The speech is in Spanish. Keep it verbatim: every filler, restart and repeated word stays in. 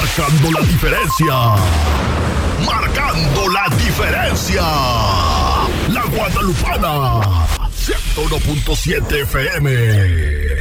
marcando la diferencia. Marcando la diferencia. La Guadalupana, ciento uno punto siete F M.